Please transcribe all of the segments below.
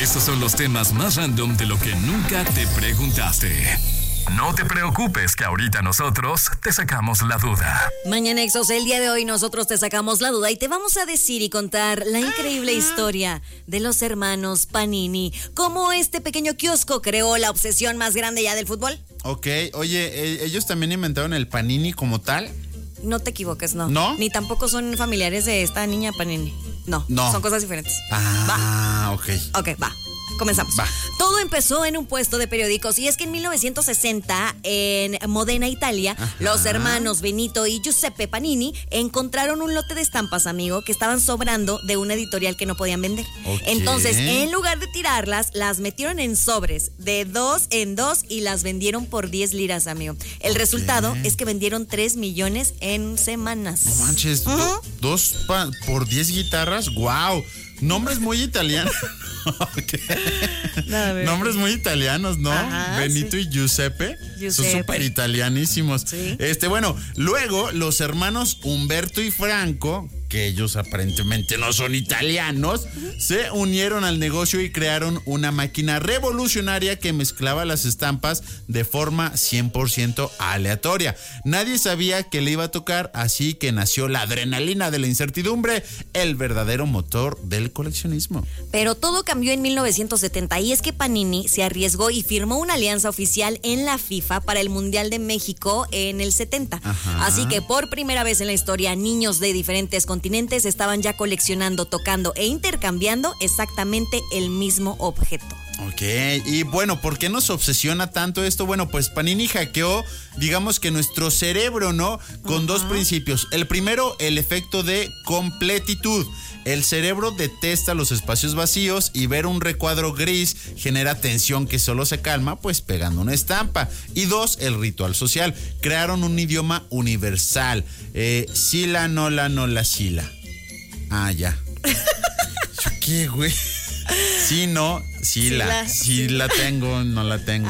Estos son los temas más random de lo que nunca te preguntaste. No te preocupes que ahorita nosotros te sacamos la duda. Mañanexos, el día de hoy nosotros te sacamos la duda y te vamos a decir y contar la increíble historia de los hermanos Panini. ¿Cómo este pequeño kiosco creó la obsesión más grande ya del fútbol? Ok, oye, ¿ellos también inventaron el Panini como tal? No te equivoques, no. ¿No? Ni tampoco son familiares de esta niña Panini. No. Son cosas diferentes. Ok. Ok, va. Comenzamos. Va. Todo empezó en un puesto de periódicos y es que en 1960 en Modena, Italia, los hermanos Benito y Giuseppe Panini encontraron un lote de estampas, amigo, que estaban sobrando de una editorial que no podían vender. Okay. Entonces, en lugar de tirarlas, las metieron en sobres de 2 en 2 y las vendieron por 10 liras, amigo. El resultado es que vendieron 3 millones en semanas. No manches, por 10 guitarras, wow. Nombres muy italianos. Nombres muy italianos, ¿no? Ajá, Benito y Giuseppe. Son súper italianísimos. Sí. Bueno, luego los hermanos Humberto y Franco, que ellos aparentemente no son italianos, se unieron al negocio y crearon una máquina revolucionaria que mezclaba las estampas de forma 100% aleatoria. Nadie sabía que le iba a tocar, así que nació la adrenalina de la incertidumbre, el verdadero motor del coleccionismo. Pero todo cambió en 1970 y es que Panini se arriesgó y firmó una alianza oficial en la FIFA para el Mundial de México en el 70. Así que por primera vez en la historia, niños de diferentes continentes estaban ya coleccionando, tocando e intercambiando exactamente el mismo objeto. Ok, y bueno, ¿por qué nos obsesiona tanto esto? Bueno, pues Panini hackeó, digamos que nuestro cerebro, ¿no? Con dos principios. El primero, el efecto de completitud. El cerebro detesta los espacios vacíos y ver un recuadro gris genera tensión que solo se calma pues pegando una estampa. Y dos, el ritual social. Crearon un idioma universal. Sila, nola, nola, sila. Ya. ¿Qué, güey? Sí, no, sí la tengo, no la tengo.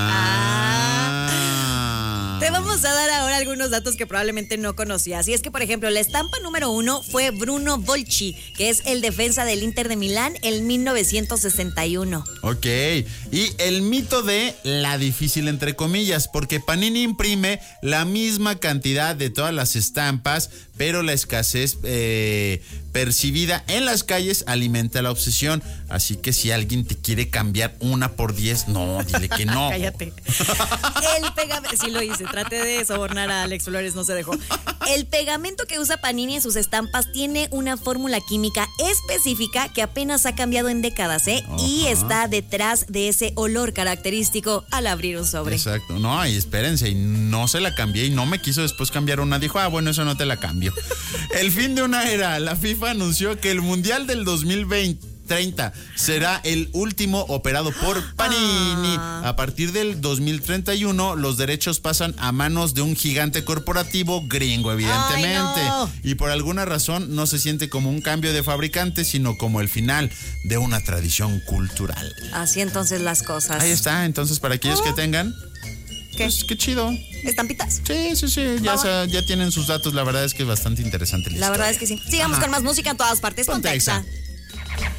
Te vamos a dar ahora algunos datos que probablemente no conocías. Y es que, por ejemplo, la estampa número 1 fue Bruno Bolchi, que es el defensa del Inter de Milán en 1961. Ok, y el mito de la difícil entre comillas, porque Panini imprime la misma cantidad de todas las estampas, pero la escasez percibida en las calles alimenta la obsesión. Así que si alguien te quiere cambiar una por 10, no, dile que no. Cállate. El pegamento, sí lo hice, traté de sobornar a Alex Flores, no se dejó. El pegamento que usa Panini en sus estampas tiene una fórmula química específica que apenas ha cambiado en décadas, y está detrás de ese olor característico al abrir un sobre. Exacto, no, y espérense, y no se la cambié y no me quiso después cambiar una, dijo, bueno, eso no te la cambio. El fin de una era, la FIFA anunció que el Mundial del 2030 será el último operado por Panini. A partir del 2031, los derechos pasan a manos de un gigante corporativo gringo, evidentemente. No. Y por alguna razón no se siente como un cambio de fabricante, sino como el final de una tradición cultural. Así entonces las cosas. Ahí está, entonces para aquellos que tengan... ¿Qué? Pues qué chido. ¿Estampitas? Sí, ya tienen sus datos, la verdad es que es bastante interesante la verdad historia. es que sí. Sigamos con más música en todas partes. Ponte Exa.